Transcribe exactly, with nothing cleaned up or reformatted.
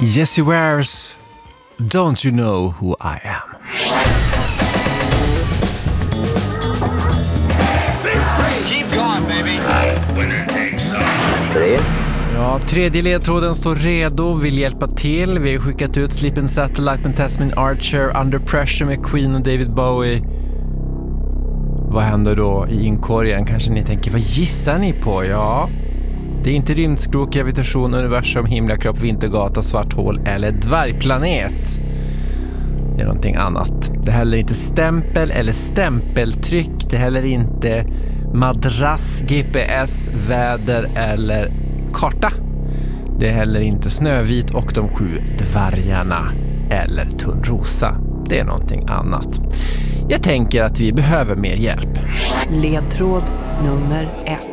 Jessie Wares, Don't You Know Who I Am. Keep going, baby. Tre. Ja, tredje ledtråden står redo, vill hjälpa till. Vi har skickat ut Sleeping Satellite med Tasmin Archer, Under Pressure med Queen och David Bowie. Vad händer då i inkorgen? Kanske ni tänker, vad gissar ni på? Ja, det är inte rymdskrok, gravitation, universum, himlakropp, vintergata, svart hål eller dvärgplanet. Det är någonting annat. Det är heller inte stämpel eller stämpeltryck. Det är heller inte madrass, G P S, väder eller karta. Det är heller inte Snövit och de sju dvärgarna eller Tunnrosa. Det är någonting annat. Jag tänker att vi behöver mer hjälp. Ledtråd nummer ett.